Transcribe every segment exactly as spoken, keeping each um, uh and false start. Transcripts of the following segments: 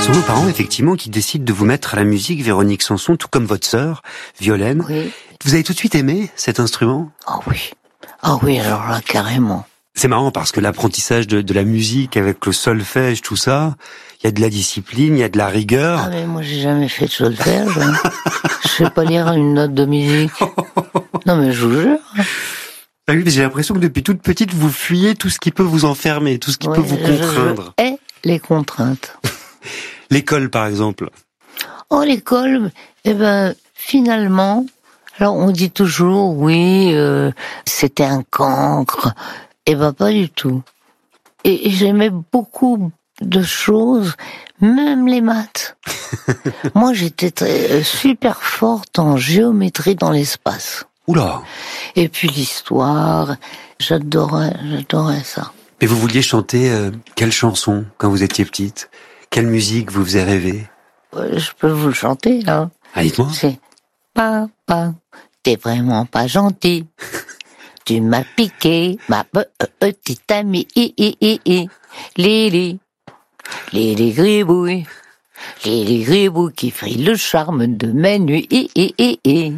Ce sont vos parents, effectivement, qui décident de vous mettre à la musique, Véronique Sanson, tout comme votre sœur, Violaine. Oui. Vous avez tout de suite aimé cet instrument ? Ah oui. Ah oui, alors là, carrément. C'est marrant parce que l'apprentissage de, de la musique avec le solfège, tout ça, il y a de la discipline, il y a de la rigueur. Ah mais moi, j'ai jamais fait de solfège. Hein. Je sais pas lire une note de musique. Non mais je vous jure. Ah oui, mais j'ai l'impression que depuis toute petite, vous fuyez tout ce qui peut vous enfermer, tout ce qui Ouais, peut vous contraindre. Je, je hais les contraintes. L'école, par exemple. Oh, l'école, eh ben, finalement, alors on dit toujours, oui, euh, c'était un cancre. Eh ben, pas du tout. Et, et j'aimais beaucoup de choses, même les maths. Moi, j'étais très, super forte en géométrie dans l'espace. Oula. Et puis l'histoire, j'adorais, j'adorais ça. Mais vous vouliez chanter euh, quelle chanson quand vous étiez petite ? Quelle musique vous faisait rêver ? Euh, Je peux vous le chanter, là. Ah, dites-moi. C'est « Papa, t'es vraiment pas gentil. Tu m'as piqué ma petite amie. I, I, I, I. Lili, Lili Gribouille. Lili Gribouille qui frit le charme de mes nuits. I, I, I, I.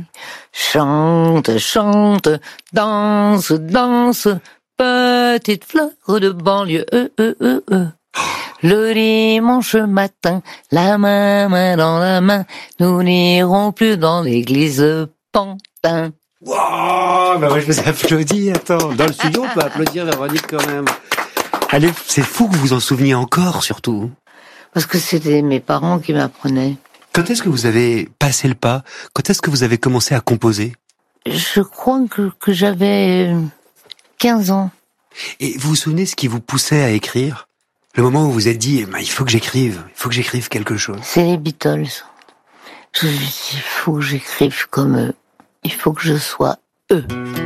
Chante, chante, danse, danse. Petite fleur de banlieue. Euh, euh, euh, euh. Le dimanche matin, la main, main dans la main, nous n'irons plus dans l'église Pantin. Wow, bah moi je vous applaudis, attends. Dans le studio, on peut applaudir Véronique quand même. Allez, c'est fou que vous vous en souveniez encore, surtout. Parce que c'était mes parents qui m'apprenaient. Quand est-ce que vous avez passé le pas ? Quand est-ce que vous avez commencé à composer ? Je crois que, que j'avais quinze ans. Et vous vous souvenez ce qui vous poussait à écrire ? Le moment où vous vous êtes dit, bah, il faut que j'écrive, il faut que j'écrive quelque chose. C'est les Beatles. Je me suis dit, il faut que j'écrive comme eux. Il faut que je sois eux.